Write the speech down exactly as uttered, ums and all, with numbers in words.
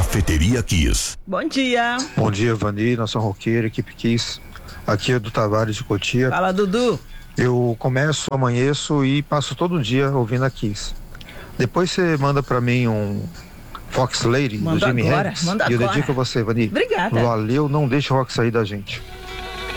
Cafeteria Kiss. Bom dia. Bom dia, Vani, nação roqueira, equipe Kiss. Aqui é do Tavares de Cotia. Fala, Dudu. Eu começo, amanheço e passo todo dia ouvindo a Kiss. Depois você manda pra mim um Fox Lady Manda do Jimi agora, Hendrix. manda e eu agora. dedico a você, Vani. Obrigada. Valeu, não deixe o rock sair da gente.